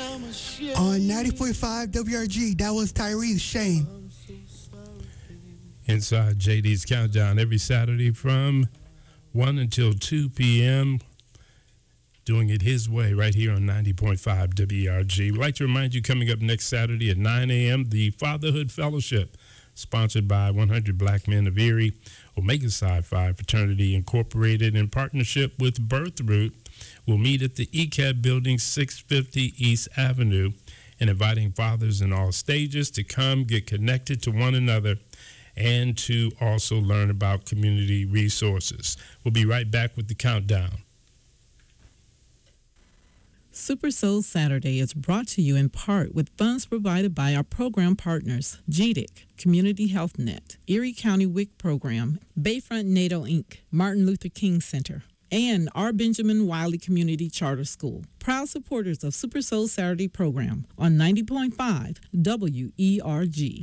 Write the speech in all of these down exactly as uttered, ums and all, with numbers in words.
On ninety point five W R G, that was Tyrese Shane. Inside J D's Countdown every Saturday from one until two p.m., doing it his way right here on ninety point five W R G. We'd like to remind you, coming up next Saturday at nine a.m., the Fatherhood Fellowship, sponsored by one hundred Black Men of Erie, Omega Psi Phi Fraternity Incorporated, in partnership with Birthroot, will meet at the E C A B building, six fifty East Avenue, and inviting fathers in all stages to come get connected to one another and to also learn about community resources. We'll be right back with the countdown. Super Soul Saturday is brought to you in part with funds provided by our program partners, G D I C, Community Health Net, Erie County W I C Program, Bayfront NATO Incorporated, Martin Luther King Center, and our Benjamin Wiley Community Charter School. Proud supporters of Super Soul Saturday program on ninety point five W E R G.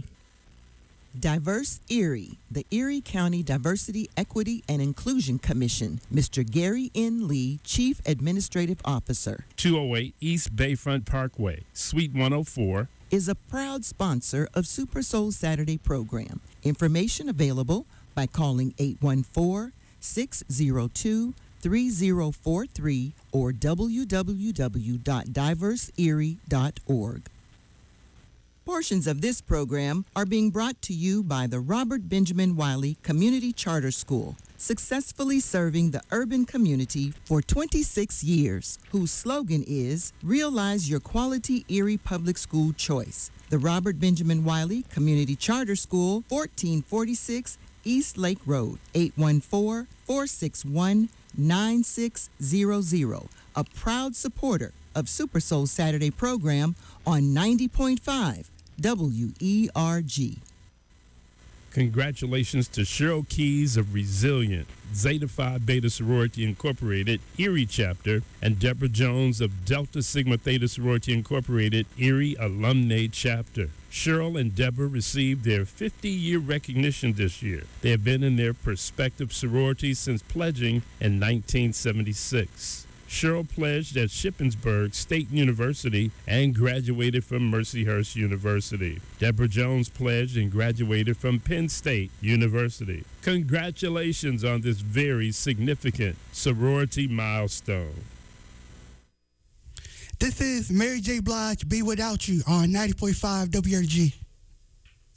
Diverse Erie, the Erie County Diversity, Equity, and Inclusion Commission. Mister Gary N. Lee, Chief Administrative Officer. two oh eight East Bayfront Parkway, Suite one oh four. Is a proud sponsor of Super Soul Saturday program. Information available by calling eight one four, six oh two, three oh four three or w w w dot diverse erie dot org. Portions of this program are being brought to you by the Robert Benjamin Wiley Community Charter School, successfully serving the urban community for twenty-six years, whose slogan is Realize Your Quality Erie Public School Choice. The Robert Benjamin Wiley Community Charter School, fourteen forty-six East Lake Road, eight one four, four six one, nine six zero zero, a proud supporter of Super Soul Saturday program on ninety point five W E R G. Congratulations to Cheryl Keys of Resilient, Zeta Phi Beta Sorority Incorporated, Erie Chapter, and Deborah Jones of Delta Sigma Theta Sorority Incorporated, Erie Alumni Chapter. Cheryl and Deborah received their fifty-year recognition this year. They have been in their respective sororities since pledging in nineteen seventy-six. Cheryl pledged at Shippensburg State University and graduated from Mercyhurst University. Deborah Jones pledged and graduated from Penn State University. Congratulations on this very significant sorority milestone. This is Mary J. Blige, Be Without You on ninety point five W R G.